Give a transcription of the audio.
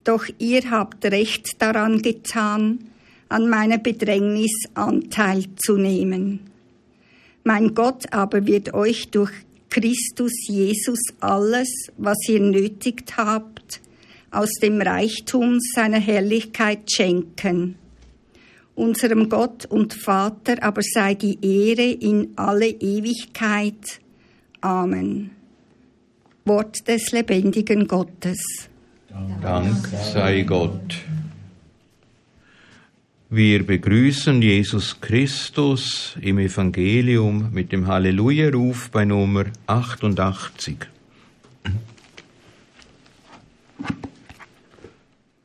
Doch ihr habt recht daran getan, an meiner Bedrängnis Anteil zu nehmen. Mein Gott aber wird euch durch Christus Jesus alles, was ihr nötigt habt, aus dem Reichtum seiner Herrlichkeit schenken. Unserem Gott und Vater aber sei die Ehre in alle Ewigkeit. Amen. Wort des lebendigen Gottes. Dank sei Gott. Wir begrüßen Jesus Christus im Evangelium mit dem Halleluja-Ruf bei Nummer 88.